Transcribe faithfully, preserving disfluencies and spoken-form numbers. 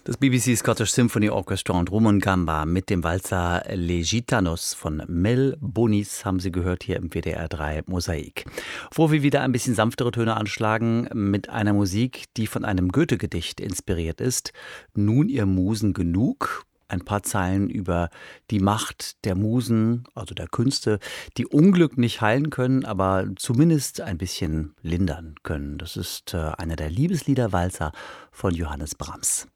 Das B B C Scottish Symphony Orchestra und Rumongamba mit dem Walzer Les Gitanos von Mel Bonis haben Sie gehört hier im W D R drei Mosaik. Wo wir wieder ein bisschen sanftere Töne anschlagen mit einer Musik, die von einem Goethe-Gedicht inspiriert ist. Nun ihr Musen genug. Ein paar Zeilen über die Macht der Musen, also der Künste, die Unglück nicht heilen können, aber zumindest ein bisschen lindern können. Das ist äh, einer der Liebeslieder Walzer von Johannes Brahms.